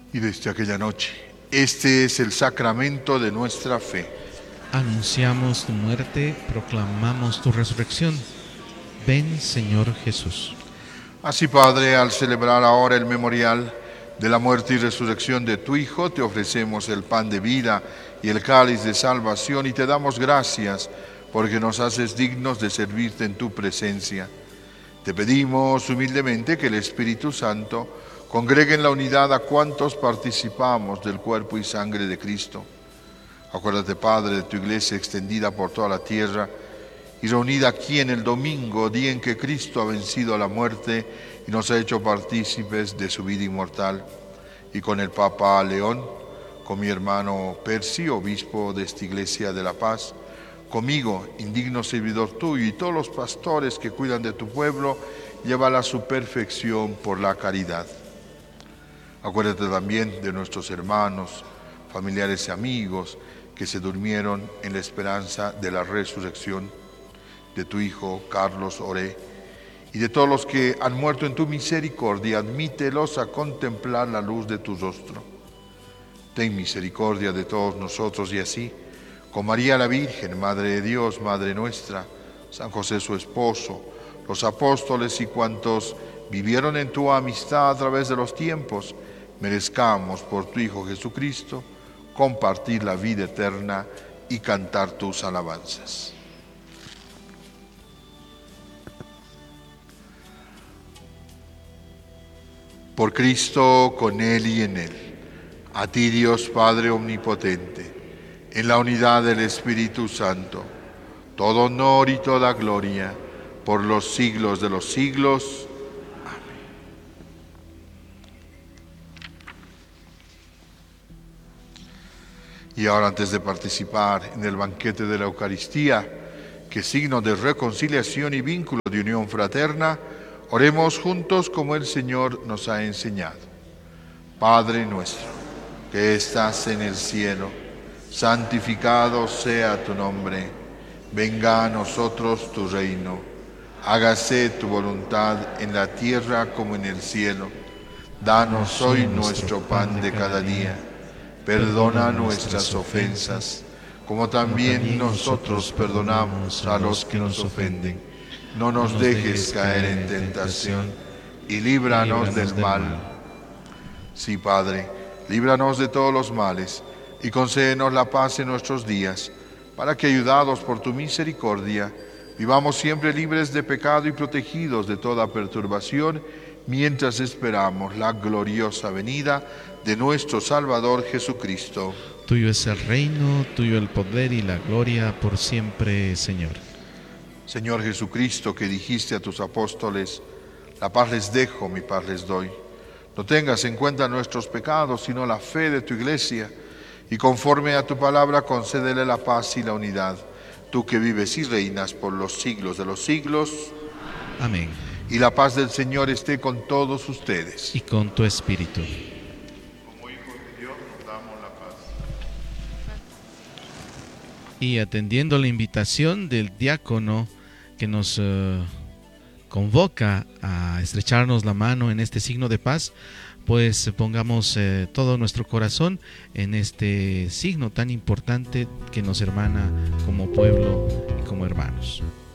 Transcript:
Y desde aquella noche, este es el sacramento de nuestra fe. Anunciamos tu muerte, proclamamos tu resurrección. Ven, Señor Jesús. Así, Padre, al celebrar ahora el memorial de la muerte y resurrección de tu Hijo, te ofrecemos el pan de vida y el cáliz de salvación y te damos gracias porque nos haces dignos de servirte en tu presencia. Te pedimos humildemente que el Espíritu Santo congregue en la unidad a cuantos participamos del cuerpo y sangre de Cristo. Acuérdate, Padre, de tu iglesia extendida por toda la tierra y reunida aquí en el domingo, día en que Cristo ha vencido a la muerte y nos ha hecho partícipes de su vida inmortal. Y con el Papa León, con mi hermano Percy, obispo de esta Iglesia de la Paz, conmigo, indigno servidor tuyo, y todos los pastores que cuidan de tu pueblo, llévala a su perfección por la caridad. Acuérdate también de nuestros hermanos, familiares y amigos que se durmieron en la esperanza de la resurrección, de tu Hijo Carlos Oré, y de todos los que han muerto en tu misericordia, admítelos a contemplar la luz de tu rostro. Ten misericordia de todos nosotros y así, con María la Virgen, Madre de Dios, Madre nuestra, San José su esposo, los apóstoles y cuantos vivieron en tu amistad a través de los tiempos, merezcamos por tu Hijo Jesucristo compartir la vida eterna y cantar tus alabanzas. Por Cristo, con Él y en Él, a ti Dios Padre Omnipotente, en la unidad del Espíritu Santo, todo honor y toda gloria por los siglos de los siglos. Amén. Y ahora, antes de participar en el banquete de la Eucaristía, que es signo de reconciliación y vínculo de unión fraterna, oremos juntos como el Señor nos ha enseñado. Padre nuestro, que estás en el cielo, santificado sea tu nombre. Venga a nosotros tu reino. Hágase tu voluntad en la tierra como en el cielo. Danos hoy nuestro pan de cada día. Perdona nuestras ofensas, como también nosotros perdonamos a los que nos ofenden. No nos dejes caer en tentación y líbranos del mal. Sí, Padre, líbranos de todos los males y concédenos la paz en nuestros días, para que, ayudados por tu misericordia, vivamos siempre libres de pecado y protegidos de toda perturbación, mientras esperamos la gloriosa venida de nuestro Salvador Jesucristo. Tuyo es el reino, tuyo el poder y la gloria por siempre, Señor. Señor Jesucristo, que dijiste a tus apóstoles, la paz les dejo, mi paz les doy. No tengas en cuenta nuestros pecados, sino la fe de tu iglesia, y conforme a tu palabra concédele la paz y la unidad, tú que vives y reinas por los siglos de los siglos. Amén. Y la paz del Señor esté con todos ustedes. Y con tu espíritu. Como hijos de Dios nos damos la paz. Y atendiendo la invitación del diácono que nos convoca a estrecharnos la mano en este signo de paz, pues pongamos todo nuestro corazón en este signo tan importante que nos hermana como pueblo y como hermanos.